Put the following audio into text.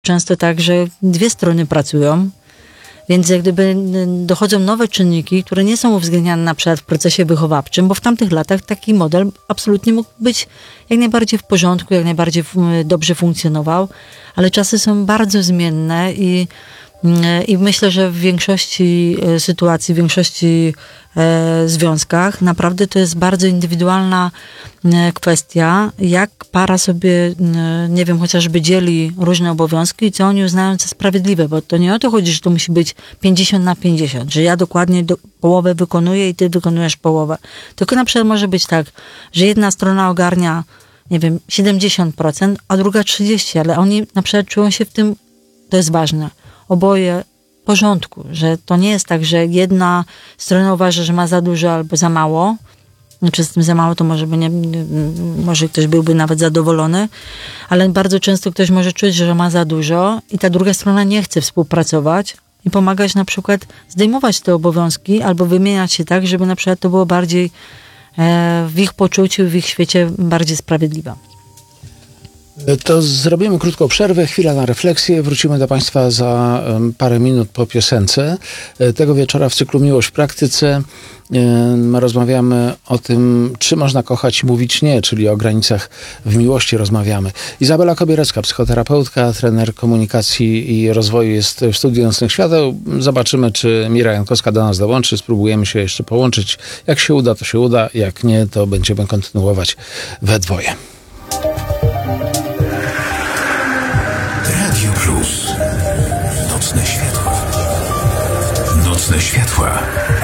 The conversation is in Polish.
często tak, że dwie strony pracują, więc jak gdyby dochodzą nowe czynniki, które nie są uwzględniane na przykład w procesie wychowawczym, bo w tamtych latach taki model absolutnie mógł być jak najbardziej w porządku, jak najbardziej dobrze funkcjonował, ale czasy są bardzo zmienne i myślę, że w większości sytuacji, w większości związkach naprawdę to jest bardzo indywidualna kwestia, jak para sobie, nie wiem, chociażby dzieli różne obowiązki i co oni uznają za sprawiedliwe, bo to nie o to chodzi, że to musi być 50/50, że ja dokładnie połowę wykonuję i ty wykonujesz połowę. Tylko na przykład może być tak, że jedna strona ogarnia, nie wiem, 70%, a druga 30%, ale oni na przykład czują się w tym, to jest ważne, oboje w porządku, że to nie jest tak, że jedna strona uważa, że ma za dużo albo za mało. Znaczy z tym za mało to może ktoś byłby nawet zadowolony, ale bardzo często ktoś może czuć, że ma za dużo i ta druga strona nie chce współpracować i pomagać na przykład zdejmować te obowiązki albo wymieniać się tak, żeby na przykład to było bardziej w ich poczuciu, w ich świecie bardziej sprawiedliwe. To zrobimy krótką przerwę, chwila na refleksję. Wrócimy do Państwa za parę minut po piosence. Tego wieczora w cyklu Miłość w praktyce rozmawiamy o tym, czy można kochać i mówić nie, czyli o granicach w miłości rozmawiamy. Izabela Kobierecka, psychoterapeutka, trener komunikacji i rozwoju jest w studiu Nocnych Świateł. Zobaczymy, czy Mira Jankowska do nas dołączy. Spróbujemy się jeszcze połączyć. Jak się uda, to się uda. Jak nie, to będziemy kontynuować we dwoje. Radio Plus. Nocne światła. Nocne światła.